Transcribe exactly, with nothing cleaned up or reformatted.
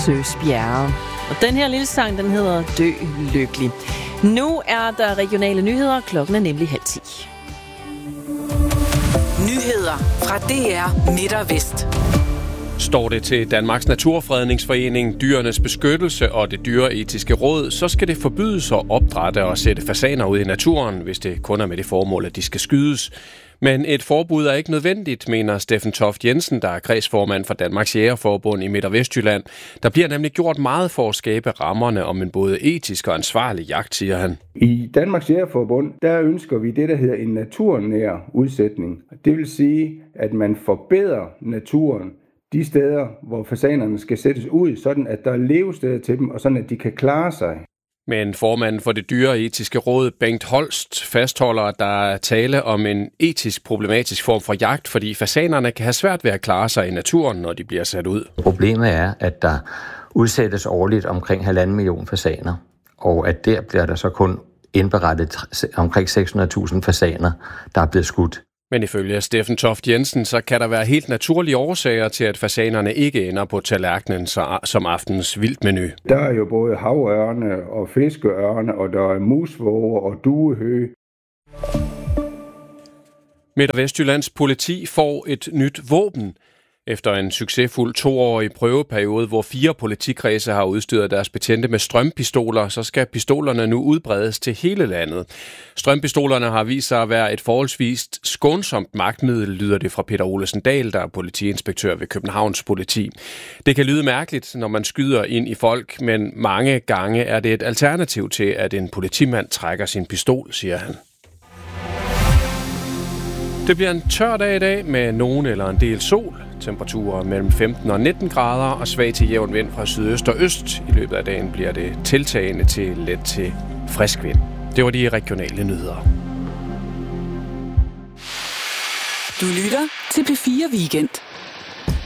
Søs Bjerre. Og den her lille sang, den hedder Dø Lykkelig. Nu er der regionale nyheder. Klokken er nemlig halv ti. Nyheder fra D R Midt og Vest. Står det til Danmarks Naturfredningsforening, Dyrenes Beskyttelse og det Dyreetiske Råd, så skal det forbydes at opdrætte og sætte fasaner ud i naturen, hvis det kun er med det formål, at de skal skydes. Men et forbud er ikke nødvendigt, mener Steffen Toft Jensen, der er kredsformand for Danmarks Jægerforbund i Midt- og Vestjylland. Der bliver nemlig gjort meget for at skabe rammerne om en både etisk og ansvarlig jagt, siger han. I Danmarks Jægerforbund, der ønsker vi det, der hedder en naturnær udsætning. Det vil sige, at man forbedrer naturen de steder, hvor fasanerne skal sættes ud, sådan at der er levesteder til dem, og sådan at de kan klare sig. Men formanden for det Dyreetiske Råd, Bengt Holst, fastholder, at der er tale om en etisk problematisk form for jagt, fordi fasanerne kan have svært ved at klare sig i naturen, når de bliver sat ud. Problemet er, at der udsættes årligt omkring halvanden million fasaner, og at der bliver der så kun indberettet omkring seks hundrede tusind fasaner, der er blevet skudt. Men ifølge Steffen Toft Jensen, så kan der være helt naturlige årsager til, at fasanerne ikke ender på tallerkenen som aftens vildtmenu. Der er jo både havørne og fiskeørne, og der er musvåger og duehøge. Midt- og Vestjyllands politi får et nyt våben. Efter en succesfuld toårig prøveperiode, hvor fire politikredse har udstyret deres betjente med strømpistoler, så skal pistolerne nu udbredes til hele landet. Strømpistolerne har vist sig at være et forholdsvis skånsomt magtmiddel, lyder det fra Peter Olesen Dahl, der er politiinspektør ved Københavns Politi. Det kan lyde mærkeligt, når man skyder ind i folk, men mange gange er det et alternativ til, at en politimand trækker sin pistol, siger han. Det bliver en tør dag i dag med nogen eller en del sol. Temperaturer mellem femten og nitten grader og svag til jævn vind fra sydøst og øst. I løbet af dagen bliver det tiltagende til let til frisk vind. Det var de regionale nyheder. Du lytter til P fire Weekend.